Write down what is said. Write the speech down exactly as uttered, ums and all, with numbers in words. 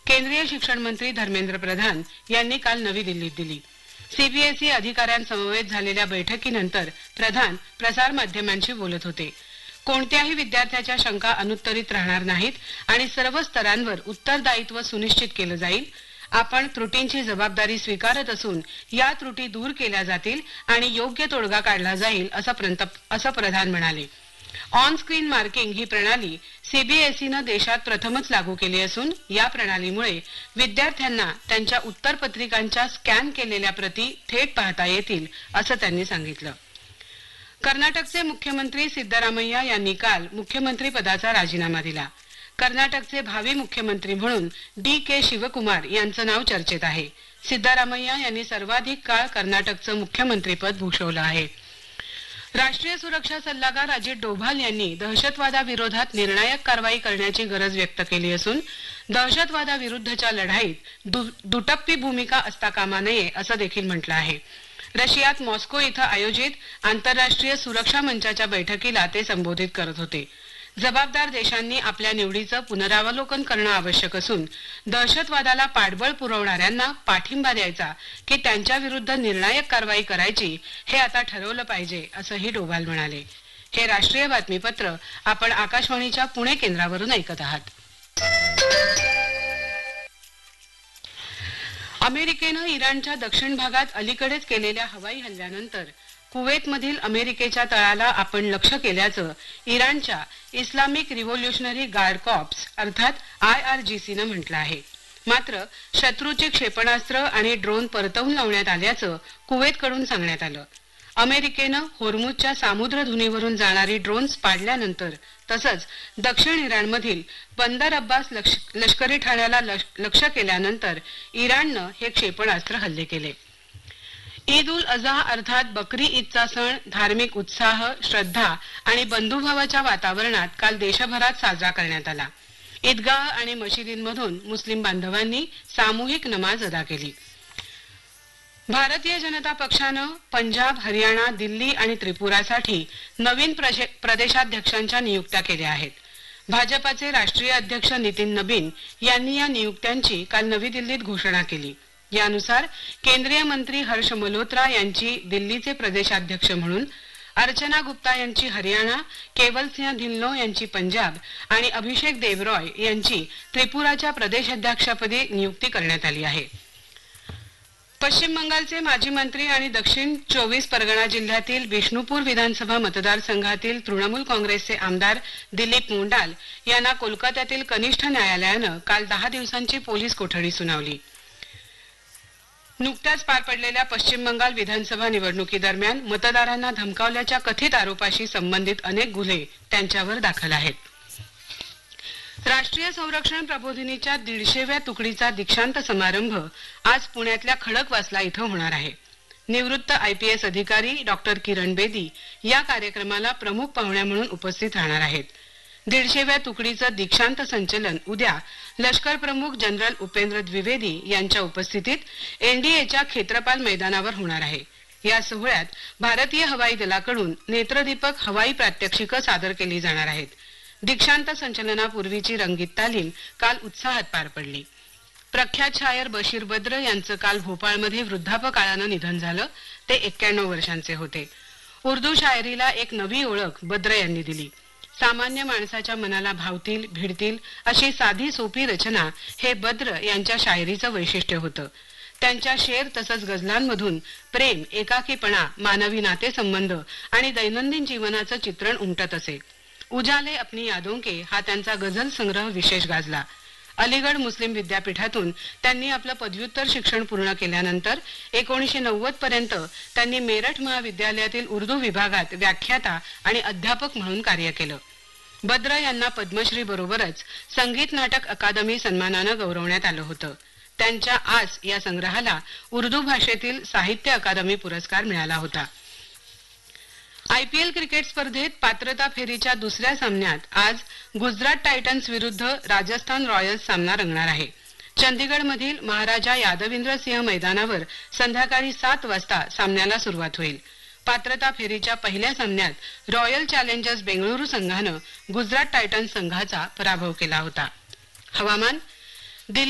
केंद्रीय शिक्षण मंत्री धर्मेंद्र प्रधान यांनी काल नवी दिल्लीत दिली। सीबीएसई अधिकाऱ्यांसमवेत झालेल्या बैठकीनंतर प्रधान प्रसार माध्यमांशी बोलत होते। कोणत्याही विद्यार्थ्याच्या शंका अनुत्तरित राहणार नाहीत आणि सर्व स्तरांवर उत्तरदायित्व सुनिश्चित केलं जाईल। आपण त्रुटींची जबाबदारी स्वीकारत असून या त्रुटी दूर केल्या जातील आणि योग्य तोडगा काढला जाईल असं प्रधान म्हणाले। ऑन स्क्रीन मार्किंग ही प्रणाली सीबीएसईनं देशात प्रथमच लागू केली असून या प्रणालीमुळे विद्यार्थ्यांना त्यांच्या उत्तरपत्रिकांच्या स्कॅन केलेल्या प्रती थेट पाहता येतील असं त्यांनी सांगितलं। कर्नाटकचे मुख्यमंत्री सिद्धरामय्या यांनी काल मुख्यमंत्री पदाचा राजीनामा दिला। कर्नाटकचे भावी मुख्यमंत्री म्हणून डी के शिवकुमार यांचं नाव चर्चेत आहे। सिद्धरामय्या यांनी सर्वाधिक काळ कर्नाटकचं मुख्यमंत्रीपद भूषवलं आहे। राष्ट्रीय सुरक्षा सल्लागार अजित डोभाल यांनी दहशतवादाविरोधात निर्णायक कारवाई करण्याची गरज व्यक्त केली असून दहशतवादाविरुद्धच्या लढाईत दुटप्पी भूमिका असता कामा नये असं देखील म्हटलं आहे। रशियात मॉस्को इथं आयोजित आंतरराष्ट्रीय सुरक्षा मंचाच्या बैठकीला ते संबोधित करत होते। जबाबदार देशांनी आपल्या निवडीचं पुनरावलोकन करणं आवश्यक असून दहशतवादाला पाठबळ पुरवणाऱ्यांना पाठिंबा द्यायचा की त्यांच्या विरुद्ध निर्णायक कारवाई करायची हे आता ठरवलं पाहिजे असंही डोभाल म्हणाले। हे राष्ट्रीय बातमीपत्र आपण आकाशवाणीच्या पुणे केंद्रावरून ऐकत आहात। अमेरिकेनं इराणच्या दक्षिण भागात अलीकडेच केलेल्या हवाई हल्ल्यानंतर कुवेतमधील अमेरिकेच्या तळाला आपण लक्ष्य केल्याचं इराणच्या इस्लामिक रिव्होल्युशनरी गार्ड कॉर्प्स अर्थात आय आर जी सी नं म्हटलं आहे। मात्र शत्रूची क्षेपणास्त्र आणि ड्रोन परतवून लावण्यात आल्याचं कुवेतकडून सांगण्यात आलं। अमेरिकेनं होर्मुझच्या सामुद्रधुनीवरून जाणारी ड्रोन्स पाडल्यानंतर तसंच दक्षिण इराणमधील बंदर अब्बास लष्करी ठाण्याला लक्ष्य केल्यानंतर इराणनं हे क्षेपणास्त्र हल्ले केले। ईद उल अजहा अर्थात बकरी ईदचा सण धार्मिक उत्साह श्रद्धा आणि बंधुभावाच्या वातावरणात काल देशभरात साजरा करण्यात आला। ईदगाह आणि मशिदींमधून मुस्लिम बांधवांनी सामूहिक नमाज अदा केली। भारतीय जनता पक्षानं पंजाब हरियाणा दिल्ली आणि त्रिपुरासाठी नवीन प्रदेशाध्यक्षांच्या नियुक्त्या केल्या आहेत। भाजपाचे राष्ट्रीय अध्यक्ष नितीन नबीन यांनी या नियुक्त्यांची काल नवी दिल्लीत घोषणा केली। यानुसार केंद्रीय मंत्री हर्ष मल्होत्रा यांची दिल्लीचे प्रदेशाध्यक्ष म्हणून, अर्चना गुप्ता यांची हरियाणा, केवल सिंह धिल्लो यांची पंजाब आणि अभिषेक देवरॉय यांची त्रिपुराच्या प्रदेशाध्यक्षपदी नियुक्ती करण्यात आली आहे। पश्चिम बंगालचे माजी मंत्री आणि दक्षिण चोवीस परगणा जिल्ह्यातील बिष्णुपूर विधानसभा मतदारसंघातील तृणमूल काँग्रेसचे आमदार दिलीप मोंडाल यांना कोलकात्यातील कनिष्ठ न्यायालयानं काल दहा दिवसांची पोलीस कोठडी सुनावली। नुकत्याच पार पडलेल्या पश्चिम बंगाल विधानसभा निवडणुकीदरम्यान मतदारांना धमकावल्याच्या कथित आरोपाशी संबंधित अनेक गुन्हे त्यांच्यावर दाखल आहेत। राष्ट्रीय संरक्षण प्रबोधिनीच्या दीडशेव्या तुकडीचा दीक्षांत समारंभ आज पुण्यातल्या खडकवासला इथं होणार आहे। निवृत्त आयपीएस अधिकारी डॉक्टर किरण बेदी या कार्यक्रमाला प्रमुख पाहुण्या म्हणून उपस्थित राहणार आहेत। दीडशेव्या तुकडीचं दीक्षांत संचलन उद्या लष्कर प्रमुख जनरल उपेंद्र द्विवेदी यांच्या उपस्थितीत एनडीएच्या खेत्रपाल मैदानावर होणार आहे। या सोहळ्यात भारतीय हवाई दलाकडून नेत्रदीपक हवाई प्रात्यक्षिकं सादर केली जाणार आहेत। दीक्षांत संचलनापूर्वीची रंगीत तालीम काल उत्साहात पार पडली। प्रख्यात शायर बशीर बद्र यांचं काल भोपाळमध्ये वृद्धापकाळानं निधन झालं। ते एक्क्याण्णव वर्षांचे होते। उर्दू शायरीला एक नवी ओळख बद्र यांनी दिली। सामान्य माणसाच्या मनाला भावतील भिडतील अशी साधी सोपी रचना हे बद्र यांच्या शायरीचं वैशिष्ट्य होतं। त्यांच्या शेर तसंच गझलांमधून प्रेम, एकाकीपणा, मानवी नातेसंबंध आणि दैनंदिन जीवनाचं चित्रण उमटत असे। उजाले अपनी यादों के हा त्यांचा गझल संग्रह विशेष गाजला। अलीगड मुस्लिम विद्यापीठातून त्यांनी आपलं पदव्युत्तर शिक्षण पूर्ण केल्यानंतर एकोणीसशे नव्वद पर्यंत त्यांनी मेरठ महाविद्यालयातील उर्दू विभागात व्याख्याता आणि अध्यापक म्हणून कार्य केलं। बद्र यांना पद्मश्री बरोबरच संगीत नाटक अकादमी सन्मानानं गौरवण्यात आलं होतं। त्यांच्या आस या संग्रहाला उर्दू भाषेतील साहित्य अकादमी पुरस्कार मिळाला होता। आयपीएल क्रिकेट स्पर्धेत पात्रता फेरीच्या दुसऱ्या सामन्यात आज गुजरात टायटन्स विरुद्ध राजस्थान रॉयल्स सामना रंगणार आहे। चंदीगडमधील महाराजा यादविंद्र सिंह मैदानावर संध्याकाळी सात वाजता सामन्याला सुरुवात होईल। पात्रता फेरीच्या पहिल्या सामन्यात रॉयल चॅलेंजर्स बेंगळुरू संघानं गुजरात टायटन्स संघाचा पराभव केला होता। हवामान